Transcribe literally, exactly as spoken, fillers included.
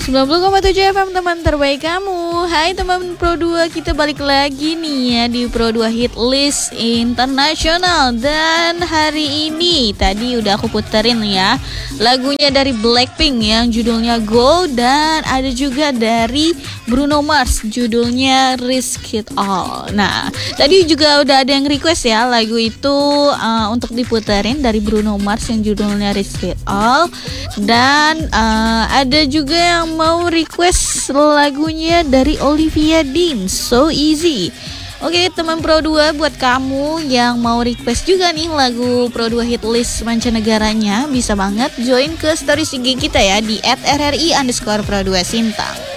sembilan puluh koma tujuh F M, teman terbaik kamu. Hai teman Pro dua, kita balik lagi nih ya di Pro dua Hit List Internasional. Dan hari ini tadi udah aku puterin ya lagunya dari Blackpink yang judulnya Go, dan ada juga dari Bruno Mars judulnya Risk It All. Nah, tadi juga udah ada yang request ya lagu itu uh, untuk diputerin dari Bruno Mars yang judulnya Risk It All. Dan uh, ada juga yang mau request lagunya dari Olivia Dean, So Easy. Oke teman Pro dua, buat kamu yang mau request juga nih lagu Pro dua Hit List mancanegaranya, bisa banget join ke stories I G kita ya di et r r i underscore pro dua sintang.